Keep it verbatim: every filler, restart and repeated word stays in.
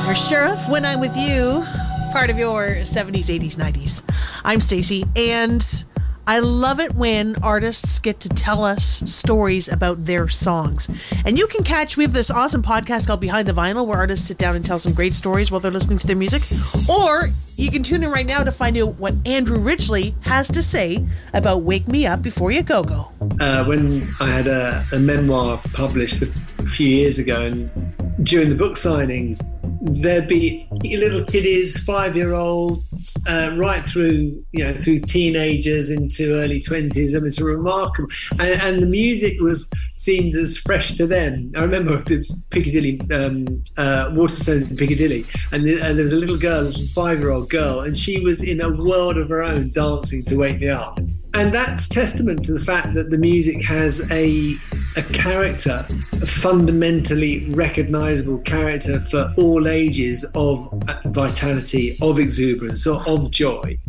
Your Sheriff, When I'm With You, part of your seventies, eighties, nineties. I'm Stacey, and I love it when artists get to tell us stories about their songs. And you can catch, we have this awesome podcast called Behind the Vinyl, where artists sit down and tell some great stories while they're listening to their music. Or you can tune in right now to find out what Andrew Ridgeley has to say about Wake Me Up Before You Go Go. Uh, when I had a, a memoir published a few years ago, and during the book signings, there'd be little kiddies, five-year-olds, uh, right through, you know, through teenagers into early twenties. I mean, it's remarkable, and, and the music was seemed as fresh to them. I remember the Piccadilly, um, uh, Waterstones in Piccadilly, and, the, and there was a little girl, a little five-year-old girl, and she was in a world of her own, dancing to Wake Me Up. And that's testament to the fact that the music has a a character, a fundamentally recognisable character for all ages of vitality, of exuberance, or of joy.